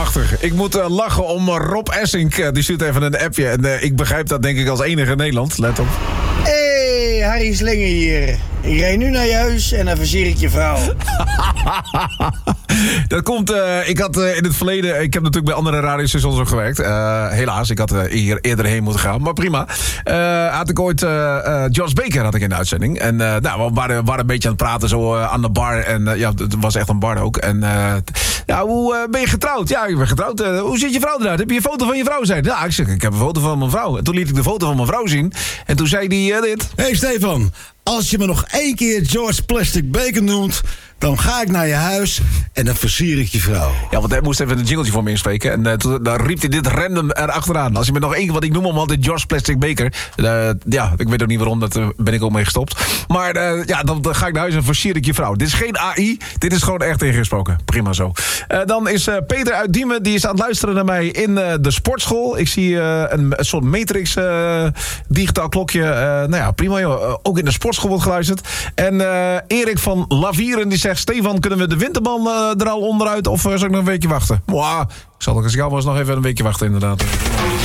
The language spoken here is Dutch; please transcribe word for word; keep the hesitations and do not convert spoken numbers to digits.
prachtig. Ik moet uh, lachen om uh, Rob Essink. Uh, die stuurt even een appje. En uh, ik begrijp dat denk ik als enige in Nederland. Let op. Hey, Harry Slinger hier. Ik rijd nu naar je huis en dan versier ik je vrouw. Dat komt, uh, ik had uh, in het verleden, ik heb natuurlijk bij andere radiostations ook gewerkt. Uh, helaas, ik had uh, hier eerder heen moeten gaan, maar prima. Uh, had ik ooit, uh, uh, Josh Baker had ik in de uitzending. En uh, nou, we waren, waren een beetje aan het praten zo uh, aan de bar. En uh, ja, het was echt een bar ook. En uh, ja, hoe uh, ben je getrouwd? Ja, ik ben getrouwd. Uh, hoe ziet je vrouw eruit? Heb je een foto van je vrouw? Zei hij. Ja, ik zeg, ik heb een foto van mijn vrouw. En toen liet ik de foto van mijn vrouw zien. En toen zei hij uh, dit. Hé hey Stefan, als je me nog één keer George Plastic Baker noemt, dan ga ik naar je huis en dan versier ik je vrouw. Ja, want hij moest even een jingletje voor me inspreken. En uh, toen dan riep hij dit random erachteraan. Als je me nog één keer, want ik noem hem altijd George Plastic Baker. Uh, ja, ik weet ook niet waarom, daar uh, ben ik ook mee gestopt. Maar uh, ja, dan, dan ga ik naar huis en versier ik je vrouw. Dit is geen A I, dit is gewoon echt ingesproken. Prima zo. Uh, dan is uh, Peter uit Diemen, die is aan het luisteren naar mij in uh, de sportschool. Ik zie uh, een, een soort Matrix uh, digitaal klokje. Uh, nou ja, prima joh. Uh, ook in de sportschool wordt geluisterd. En uh, Erik van Lavieren die zegt, Stefan, kunnen we de winterman uh, er al onderuit of uh, zal ik nog een weekje wachten? Mwah, ik zal ook als ik jou was nog even een weekje wachten inderdaad.